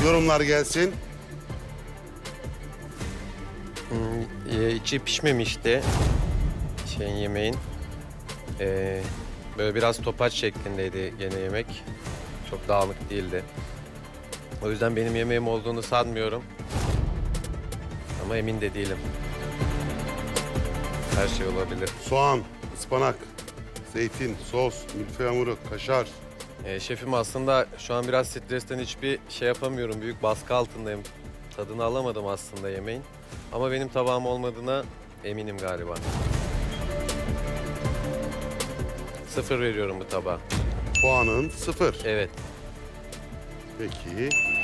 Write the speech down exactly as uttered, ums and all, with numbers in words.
Yorumlar gelsin. Hmm, e, içi pişmemişti şeyin yemeğin. Ee, böyle biraz topaç şeklindeydi gene yemek. Çok dağınık değildi. O yüzden benim yemeğim olduğunu sanmıyorum. Ama emin de değilim. Her şey olabilir. Soğan, ıspanak, zeytin, sos, milföy hamuru, kaşar. Ee, şefim aslında şu an biraz stresten hiçbir şey yapamıyorum. Büyük baskı altındayım. Tadını alamadım aslında yemeğin. Ama benim tabağım olmadığına eminim galiba. Sıfır veriyorum bu tabağa. Puanın sıfır. Evet. Peki.